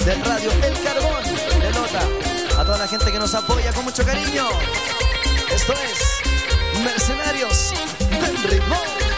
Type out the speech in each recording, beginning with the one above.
de Radio El Carbón de Lota. A toda la gente que nos apoya con mucho cariño. Esto es Mercenarios del Ritmo.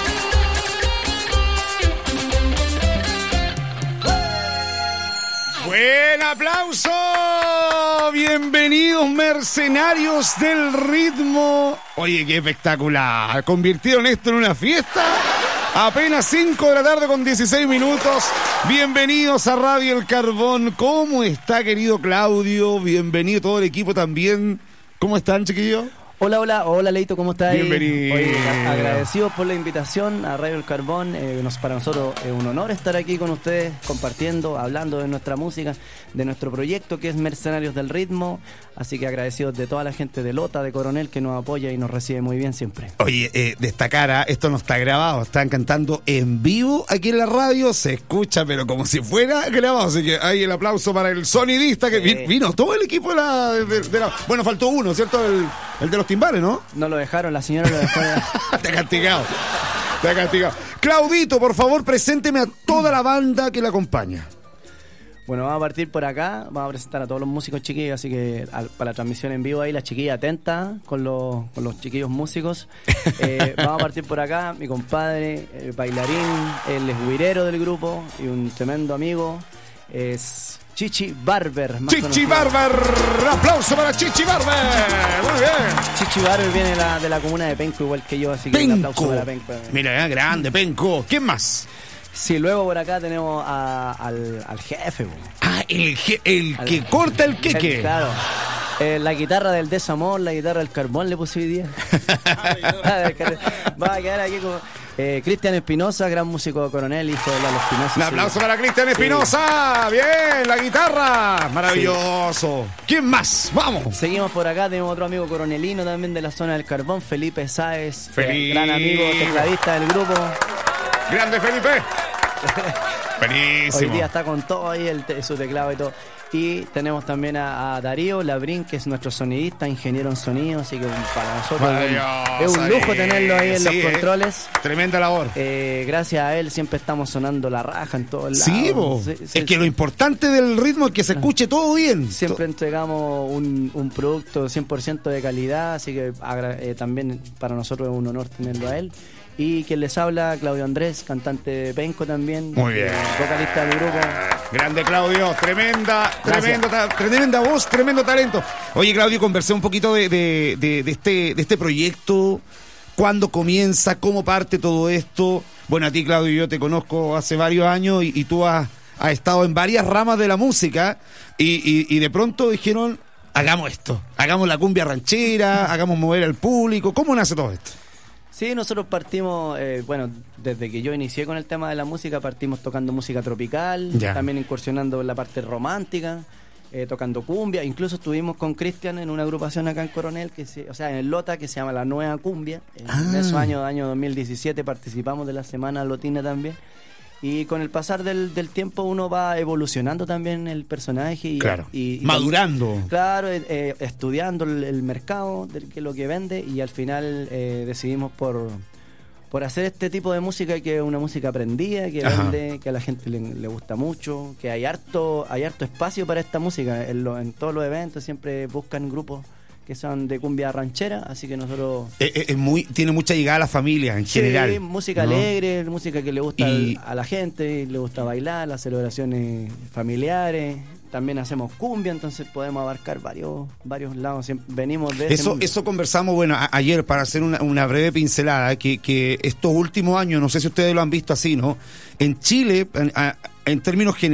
¡Buen aplauso! Bienvenidos, Mercenarios del Ritmo. Oye, qué espectacular. Convirtieron esto en una fiesta. Apenas 5 de la tarde con 16 minutos. Bienvenidos a Radio El Carbón. ¿Cómo está, querido Claudio? Bienvenido todo el equipo también. ¿Cómo están, chiquillos? Hola Leito, ¿cómo estás? Bienvenido. Oye, agradecidos por la invitación a Radio El Carbón. Para nosotros es un honor estar aquí con ustedes, compartiendo, hablando de nuestra música, de nuestro proyecto que es Mercenarios del Ritmo. Así que agradecidos de toda la gente de Lota, de Coronel, que nos apoya y nos recibe muy bien siempre. Oye, destacar, esto no está grabado, están cantando en vivo aquí en la radio, se escucha pero como si fuera grabado, así que hay el aplauso para el sonidista que vino todo el equipo de la... Bueno, faltó uno, ¿cierto? El de los timbales, ¿no? No lo dejaron, la señora lo dejó. Te ha castigado. Claudito, por favor, presénteme a toda la banda que la acompaña. Bueno, vamos a partir por acá, vamos a presentar a todos los músicos chiquillos, así que para la transmisión en vivo ahí, la chiquilla atenta con los chiquillos músicos. Vamos a partir por acá, mi compadre, bailarín, él es guirero del grupo y un tremendo amigo, es Chichi Barber. Chichi Barber, aplauso para Chichi Barber, muy bien. Chichi Barber viene de la comuna de Penco, igual que yo, así que Penco. un aplauso para Penco. Mira, grande, Penco. ¿Quién más? Sí, luego por acá tenemos al jefe. El que corta el queque. Claro. La guitarra del desamor, la guitarra del carbón le puse hoy día. Va a quedar aquí como... Cristian Espinosa, gran músico de Coronel, hijo de Lalo Espinosa. Un aplauso para Cristian Espinosa. Sí. Bien, la guitarra. Maravilloso. Sí. ¿Quién más? Vamos. Seguimos por acá, tenemos otro amigo coronelino también de la zona del carbón, Felipe Sáez. Gran amigo, tecladista del grupo. Grande Felipe. Buenísimo. Hoy día está con todo ahí, su teclado y todo. Y tenemos también a Darío Labrín, que es nuestro sonidista, ingeniero en sonido, así que para nosotros es un lujo tenerlo ahí en los controles. Tremenda labor. Gracias a él siempre estamos sonando la raja en todos lados. Sí, es que lo importante del ritmo es que se escuche todo bien. Siempre entregamos un producto 100% de calidad, así que también para nosotros es un honor tenerlo a él. Y quien les habla, Claudio Andrés, cantante de Penco también. Muy bien. Vocalista del grupo. Grande Claudio, tremenda voz, tremendo talento. Oye, Claudio, conversé un poquito de este proyecto. ¿Cuándo comienza? ¿Cómo parte todo esto? Bueno, a ti, Claudio, yo te conozco hace varios años y tú has estado en varias ramas de la música y de pronto dijeron, hagamos esto, hagamos la cumbia ranchera, hagamos mover al público. ¿Cómo nace todo esto? Sí, nosotros partimos, desde que yo inicié con el tema de la música, partimos tocando música tropical, también incursionando en la parte romántica, tocando cumbia. Incluso estuvimos con Cristian en una agrupación acá en Coronel, en el Lota, que se llama La Nueva Cumbia. En esos año 2017, participamos de la Semana Lotina también. Y con el pasar del tiempo uno va evolucionando también el personaje y madurando. Claro, estudiando el mercado, que es lo que vende, y al final decidimos por hacer este tipo de música, que es una música aprendida, que vende, que a la gente le gusta mucho, que hay harto espacio para esta música. En todos los eventos siempre buscan grupos que son de cumbia ranchera, así que nosotros... tiene mucha llegada a la familia en general. Sí, música alegre, música que le gusta a la gente, le gusta bailar, las celebraciones familiares. También hacemos cumbia, entonces podemos abarcar varios lados. Venimos de eso conversamos, ayer, para hacer una breve pincelada, que estos últimos años, no sé si ustedes lo han visto así, ¿no? En Chile, en términos generales,